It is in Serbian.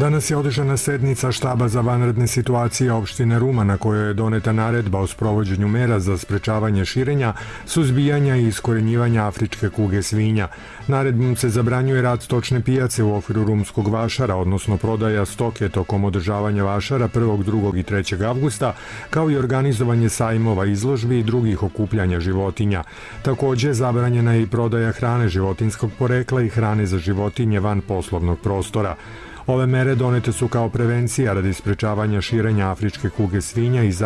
Danas je održana sednica štaba za vanredne situacije opštine Ruma na kojoj je doneta naredba o sprovođenju mera za sprečavanje širenja, suzbijanja i iskorenjivanja afričke kuge svinja. Naredbom se zabranjuje rad stočne pijace u okviru rumskog vašara, odnosno prodaja stoke tokom održavanja vašara 1., 2. i 3. avgusta, kao i organizovanje sajmova, izložbi i drugih okupljanja životinja. Takođe, zabranjena je i prodaja hrane životinjskog porekla i hrane za životinje van poslovnog prostora. Ove mere donete su kao prevencija radi sprečavanja širenja afričke kuge svinja i